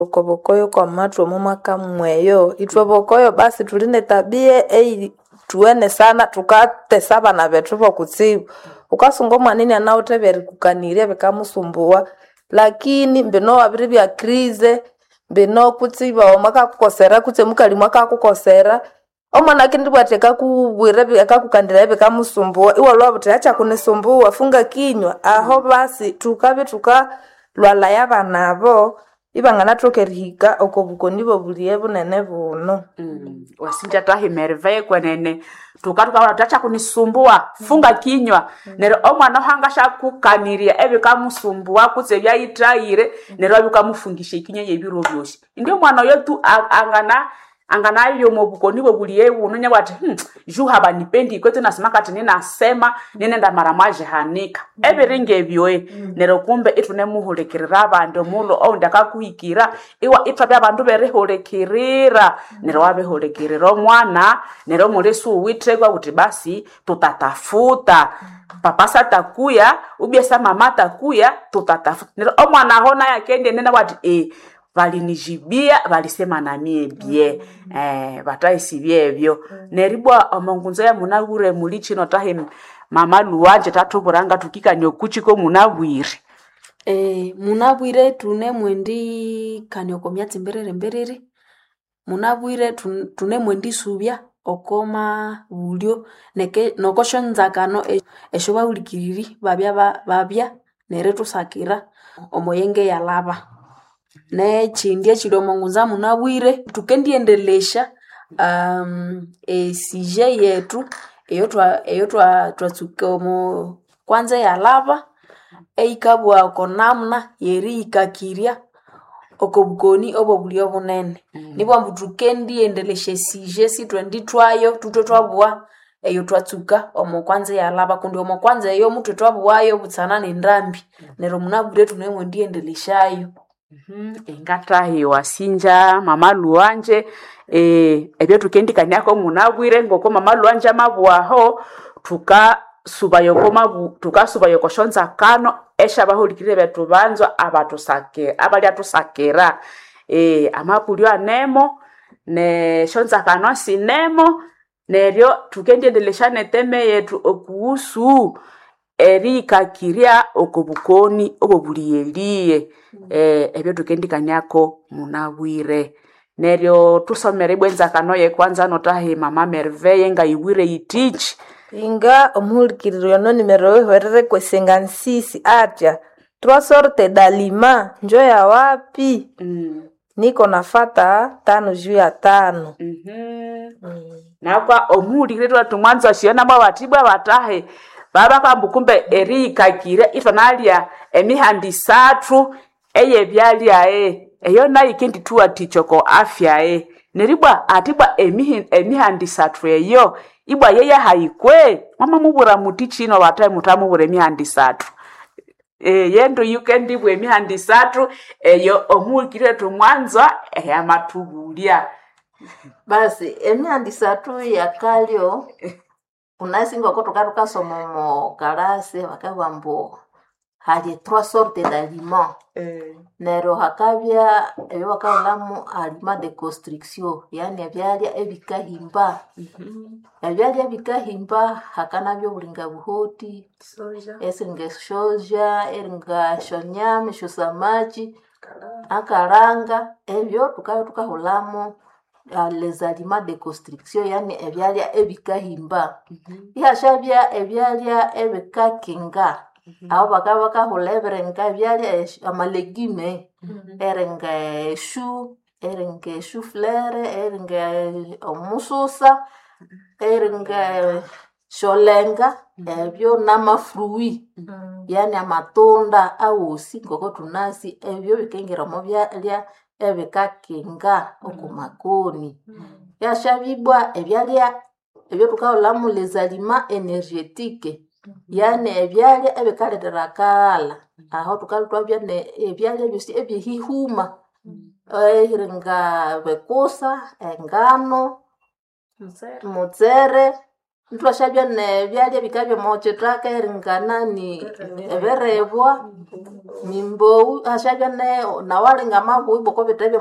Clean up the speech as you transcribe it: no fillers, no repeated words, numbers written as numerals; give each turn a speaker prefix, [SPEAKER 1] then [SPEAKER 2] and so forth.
[SPEAKER 1] Kobokoyo kwa matwa mumaka mweyo itwe bokoyo basi tuline tabie tuene sana tukatesa bana betu bokutsibu ukasunga mwanini anaoteberi kukaniria bikamusumbua lakini mbino wabiri bya krize mbino kutsiba omaka kukosera kutse mukali mwaka kukosera omwana kindi bwateka kubwira byakakukandira bikamusumbua iwe lwabute acha kunisumbua funga kinywa aho basi tukabe lwala yabanabo ibangana trokerihika okobukoni bobuliye bunene buno.
[SPEAKER 2] Wasinja tahimerve kwenene tukatuka tacha kunisumbua funga kinywa nero omwana hangasha kukaniria ebikamusumbua kutse byayitayire nero bikamufungisha ikinya yebiro byose ndio mwana yetu angana yo mobukoni bobuliye buno nyabati juha banipendi kwete nasema kati ninasema ninenda maramaje hanika ebiringe ebyoe nero kumbe itune muhulekirira abantu mulo onda kakuhikira iwa itwa abantu berehulekirira nero wabehulekirira mwana nero mulesu witregwa kuti basi tutatafuta papasa takuya ubiesa mama takuya tutatafuta nero omwana hona yakende nena wati valinijibia valisema na mie bie bataisi byebyo neribwa omongunzo ya munabure mulichino tahe mama luwanje tatuburanga tukika nyokuchiko munabwire
[SPEAKER 3] munabwire tune mwendi kanyoko myatsi mberere munabwire tune mwendi subya okoma bulyo neke nokoshonzakano esho baulikiriri babya neretu sakira omoyenge yalaba ne chindie chilomonguza munabwire tukendiendelesha sije yetu eyo twatsukomo kwanza yalava eikabwa konamna yeri ikakiria okobukoni obobulio bunene nibo ambu tukendiendelesha sije si twenditwayo tutotwabwa eyo twatsuka omo kwanza yalava kundi omo kwanza eyo mutwe twabwayo butsana nendambi nero munabwire tunemwe ndiendeleshayo.
[SPEAKER 2] Engatahi wasinja mama luwanje ebyo tukendikanyako munabwire ngoko mama luwanje amabwaho tukasubayo koshonza kano esha bahulikire betu banzwa abali atusakera amapulyo anemo ne shonza kano sinemo neryo tukendiendeleshane teme yetu okuhusu erika kiria okobukoni obobuliyeliye ebyo tukendikanyako munabwire neryo tusomere bwenza kanoye kwanza notahe mama Merveille nga iwire yitich
[SPEAKER 1] inga omuhulikiriro no nimero weherere kwesenga nsisi atya 3 sortes d'aliments njo ya wapi niko nafata 5 juu ya 5
[SPEAKER 2] nakwa omuhulikiriro tumwanzo asiona mawatibwa batahe baba kambukumbe erika kire ifanalia emihandisatu eyebyalya eyo nayo kendituwa tichoko afya neribwa atibwa emihandisatu eyo ibwa yeye haikwe mama mubura mutichino bataye mutamubura emihandisatu yendo yukendibwa emihandisatu eyo omuhulikire tumwanza yamatubulya
[SPEAKER 4] basi emihandisatu yakalyo unasinga kotoka somo kalase wakabambo hali 3 sortes d'aliments nero hakabya eyo wakalamu alima de constriction yani abyalya ebikahimba abyalya ebikahimba hakana byo bulinga buhoti soja esinga soja eringa shonyame shosamaji akaranga ebyo tukahulamu les aliments de constriction yani ebyalya ebikahimba ihashabya ebyalya ebikakinga abo bakaba huleberenga ebyalya amalegume erenga chou fleur erenga omususa erenga sholenga ebyo namafruit yani amatunda awosi ngoko tunasi ebyo bikengira mu byalya ebikakinga okumakoni yashabibwa ebyalya ebyo tukahulamu les aliments énergétiques yani ebyalya ebikaletera kala aho tukalutwabya ebyalya byosi ebyehihuma ehiringa bekusa engano mutsere ntwashabya ne byalya bikabya mochitaka eringana ni everebwa nimbou ashabya ne nawalinga mabuyi boko bitebya